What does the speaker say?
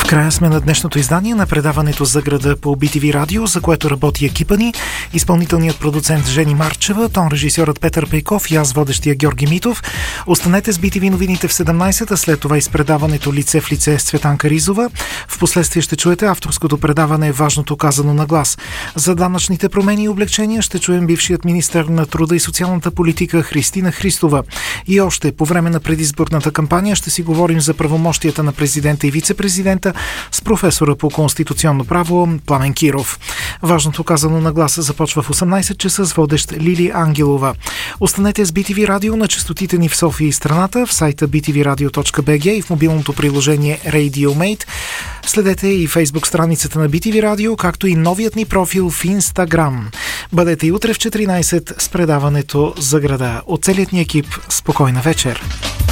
Края сме на днешното издание на предаването за града по BTV Радио, за което работи екипа ни, изпълнителният продуцент Жени Марчева, тон режисьорът Петър Пейков и аз, водещия Георги Митов. Останете с BTV новините в 17, а след това из предаването Лице в лице с Цветанка Ризова. Впоследствие ще чуете авторското предаване Важното казано на глас. За данъчните промени и облегчения ще чуем бившият министър на труда и социалната политика Христина Христова. И още по време на предизборната кампания ще си говорим за правомощията на президента и вице-президента с професора по конституционно право Пламен Киров. Важното казано на гласа започва в 18 часа с водещ Лили Ангелова. Останете с BTV Радио на честотите ни в София и страната, в сайта btvradio.bg и в мобилното приложение RadioMate. Следете и фейсбук страницата на BTV Радио, както и новият ни профил в Инстаграм. Бъдете и утре в 14 с предаването за града. От целият ни екип, спокойна вечер!